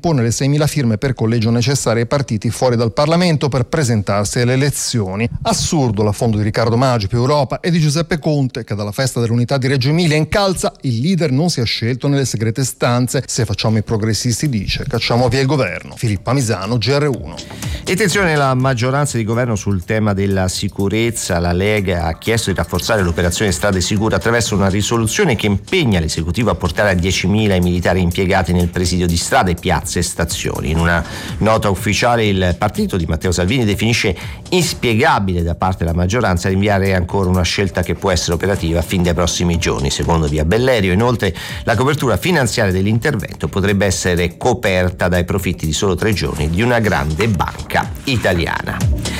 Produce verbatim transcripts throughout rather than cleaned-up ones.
compone le seimila firme per collegio necessarie ai partiti fuori dal Parlamento per presentarsi alle elezioni. Assurdo l'affondo di Riccardo Maggi più Europa e di Giuseppe Conte, che dalla festa dell'unità di Reggio Emilia incalza: il leader non si è scelto nelle segrete stanze, se facciamo i progressisti, dice, cacciamo via il governo. Filippa Misano, G R uno. E attenzione alla maggioranza di governo sul tema della sicurezza. La Lega ha chiesto di rafforzare l'operazione Strade Sicure attraverso una risoluzione che impegna l'esecutivo a portare a diecimila i militari impiegati nel presidio di strade, piazze e stazioni. In una nota ufficiale il partito di Matteo Salvini definisce inspiegabile da parte della maggioranza rinviare ancora una scelta che può essere operativa fin dai prossimi giorni. Secondo Via Bellerio, inoltre, la copertura finanziaria dell'intervento potrebbe essere coperta dai profitti di solo tre giorni di una grande banca italiana.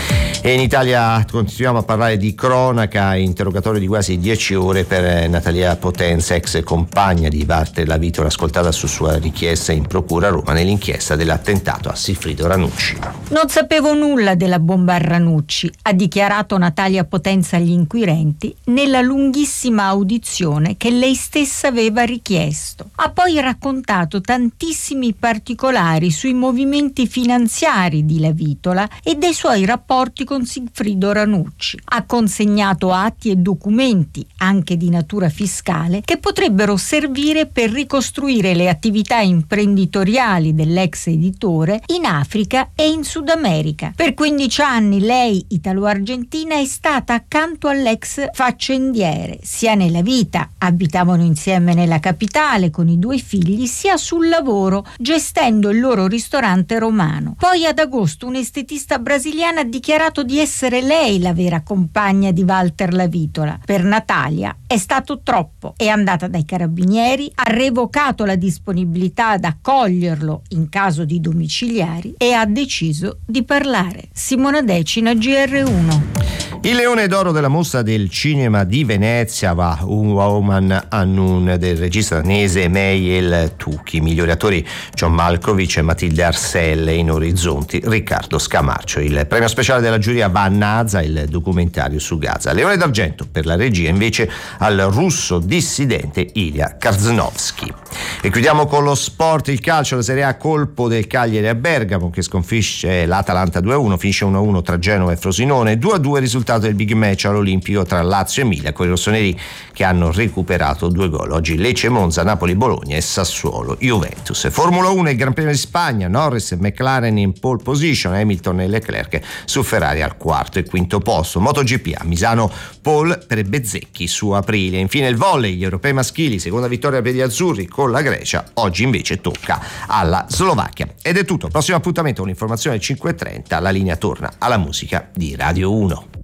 E in Italia continuiamo a parlare di cronaca, interrogatorio di quasi dieci ore per Natalia Potenza, ex compagna di Walter Lavitola, ascoltata su sua richiesta in procura a Roma nell'inchiesta dell'attentato a Sigfrido Ranucci. Non sapevo nulla della bomba a Ranucci, ha dichiarato Natalia Potenza agli inquirenti nella lunghissima audizione che lei stessa aveva richiesto. Ha poi raccontato tantissimi particolari sui movimenti finanziari di Lavitola e dei suoi rapporti con con Sigfrido Ranucci. Ha consegnato atti e documenti, anche di natura fiscale, che potrebbero servire per ricostruire le attività imprenditoriali dell'ex editore in Africa e in Sud America. Per quindici anni lei, italo-argentina, è stata accanto all'ex faccendiere, sia nella vita, abitavano insieme nella capitale con i due figli, sia sul lavoro, gestendo il loro ristorante romano. Poi ad agosto un estetista brasiliana ha dichiarato di essere lei la vera compagna di Walter Lavitola. Per Natalia è stato troppo. È andata dai carabinieri, ha revocato la disponibilità ad accoglierlo in caso di domiciliari e ha deciso di parlare. Simona Decina, G R uno. Il leone d'oro della mostra del cinema di Venezia va Un Woman Unknown del regista danese Meiel Tucchi. Migliori attori John Malkovich e Matilde Arselle, in Orizzonti Riccardo Scamarcio. Il premio speciale della giuria va a Naza, il documentario su Gaza. Leone d'argento per la regia invece al russo dissidente Ilya Karznovsky. E chiudiamo con lo sport, il calcio, la Serie A, colpo del Cagliari a Bergamo che sconfisce l'Atalanta due a uno, finisce uno a uno tra Genova e Frosinone, due a due risultato del big match all'Olimpico tra Lazio e Emilia, con i rossoneri che hanno recuperato due gol. Oggi Lecce, Monza, Napoli, Bologna e Sassuolo, Juventus. Formula uno, il Gran Premio di Spagna, Norris e McLaren in pole position, Hamilton e Leclerc su Ferrari al quarto e quinto posto. MotoGP a Misano, pole per Bezzecchi su Aprilia. Infine il volley, gli europei maschili, seconda vittoria per gli azzurri con la Grecia, oggi invece tocca alla Slovacchia. Ed è tutto, prossimo appuntamento, un'informazione alle cinque e trenta, la linea torna alla musica di Radio uno.